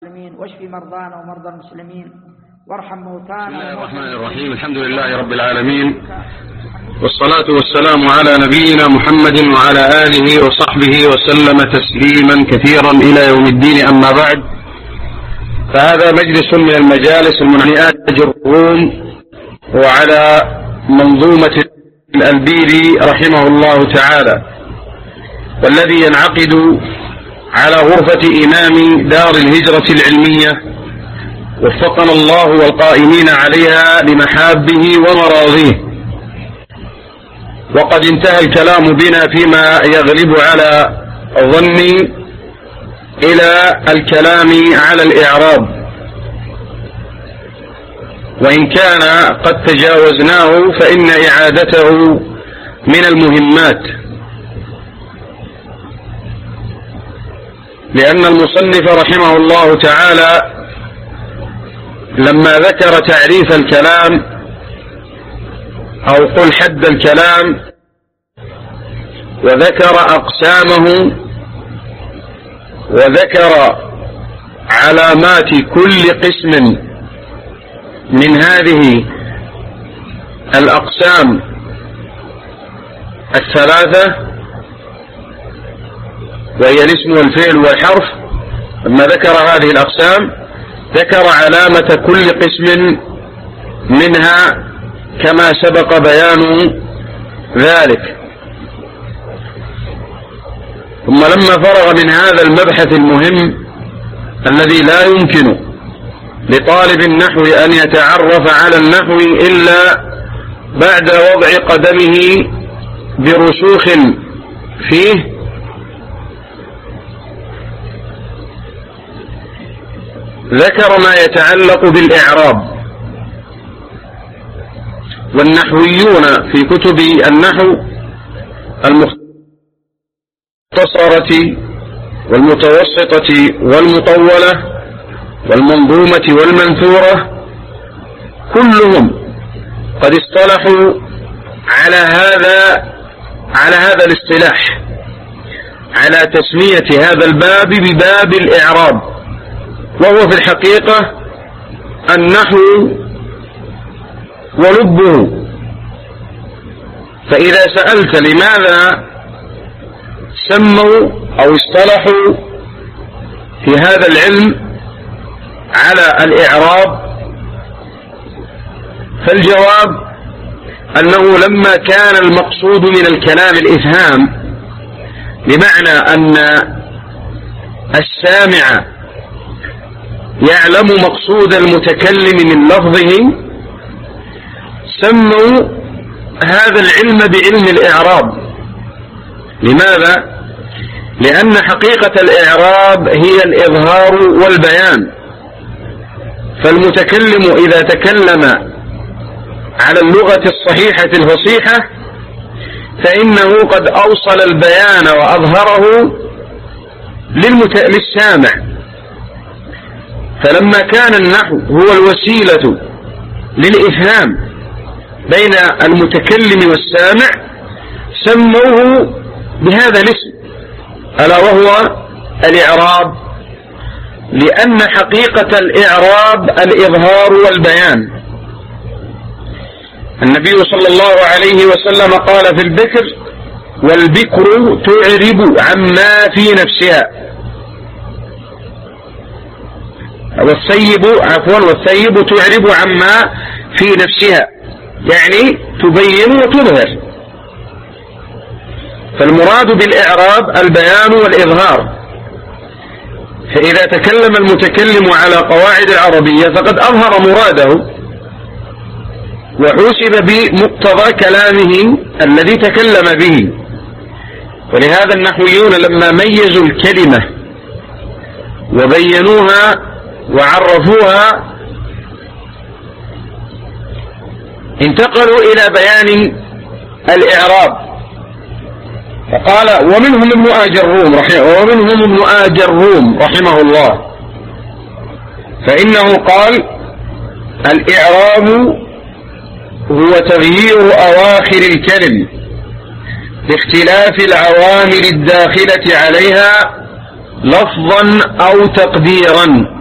واشف مرضانا ومرضى المسلمين وارحم موتانا. بسم الله الرحمن الرحيم. الحمد لله رب العالمين، والصلاة والسلام على نبينا محمد وعلى آله وصحبه وسلم تسليما كثيرا إلى يوم الدين. أما بعد، فهذا مجلس من المجالس المنهيات الروم وعلى منظومة الألبيري رحمه الله تعالى، والذي ينعقد على غرفة إمام دار الهجرة العلمية وفقنا الله والقائمين عليها لمحابه ومراضيه. وقد انتهى الكلام بنا فيما يغلب على ظني إلى الكلام على الإعراب، وإن كان قد تجاوزناه فإن إعادته من المهمات، لأن المصنف رحمه الله تعالى لما ذكر تعريف الكلام أو قل حد الكلام وذكر أقسامه وذكر علامات كل قسم من هذه الأقسام الثلاثة، وهي الاسم والفعل والحرف. لما ذكر هذه الأقسام ذكر علامة كل قسم منها كما سبق بيان ذلك. ثم لما فرغ من هذا المبحث المهم الذي لا يمكن لطالب النحو أن يتعرف على النحو إلا بعد وضع قدمه برسوخ فيه، ذكر ما يتعلق بالإعراب. والنحويون في كتب النحو المختصرة والمتوسطة والمطولة والمنظومة والمنثورة كلهم قد اصطلحوا على هذا الاصطلاح، على تسمية هذا الباب بباب الإعراب، وهو في الحقيقة النحو ولبه. فإذا سألت لماذا سموا أو اصطلحوا في هذا العلم على الإعراب، فالجواب أنه لما كان المقصود من الكلام الإفهام، بمعنى أن السامع يعلم مقصود المتكلم من لفظه، سموا هذا العلم بعلم الإعراب. لماذا؟ لأن حقيقة الإعراب هي الإظهار والبيان. فالمتكلم إذا تكلم على اللغة الصحيحة الفصيحة فإنه قد أوصل البيان وأظهره للسامع. فلما كان النحو هو الوسيلة للإفهام بين المتكلم والسامع سموه بهذا الاسم ألا وهو الإعراب، لأن حقيقة الإعراب الإظهار والبيان. النبي صلى الله عليه وسلم قال في البكر: والبكر تعرب عما في نفسها، والثيب تعرب عما في نفسها، يعني تبين وتظهر. فالمراد بالإعراب البيان والإظهار. فإذا تكلم المتكلم على قواعد العربية فقد أظهر مراده وحوسب بمقتضى كلامه الذي تكلم به. ولهذا النحويون لما ميزوا الكلمة وبينوها وعرفوها انتقلوا إلى بيان الإعراب، فقال: ومنهم ابن آج الروم رحمه الله، فإنه قال: الإعراب هو تغيير أواخر الكلم باختلاف العوامل الداخلة عليها لفظا أو تقديرا.